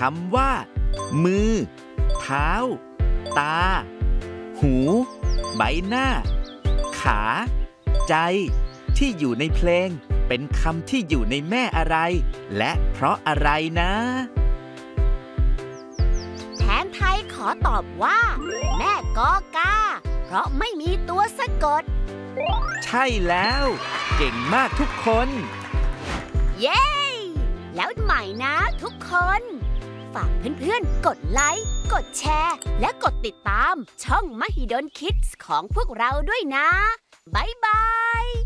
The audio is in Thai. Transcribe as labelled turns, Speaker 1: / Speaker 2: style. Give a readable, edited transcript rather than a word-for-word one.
Speaker 1: ำว่า มือ เท้า ตา หู ใบหน้า ขา ใจที่อยู่ในเพลงเป็นคำที่อยู่ในแม่อะไรและเพราะอะไรนะ
Speaker 2: แทนไทยขอตอบว่าแม่กอกาเพราะไม่มีตัวสะกด
Speaker 1: ใช่แล้วเก่งมากทุกคน
Speaker 2: เย้แล้วใหม่นะทุกคนฝากเพื่อนๆกดไลค์กดแชร์และกดติดตามช่อง Mahidol Kids ของพวกเราด้วยนะบ๊ายบาย